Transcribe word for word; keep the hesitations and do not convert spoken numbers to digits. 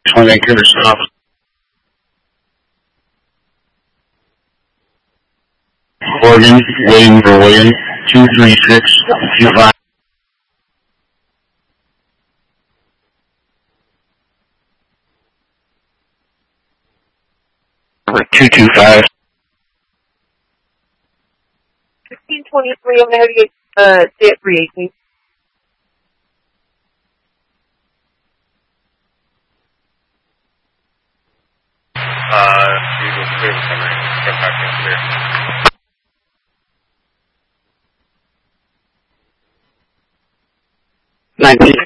One Vancouver stop. Oregon, waiting for William, two three six two five. two two five. sixteen twenty-three, I'm going to have you get, uh, stay at three eighteen. Uh, Eagle clear the summary. Impact is clear. nineteen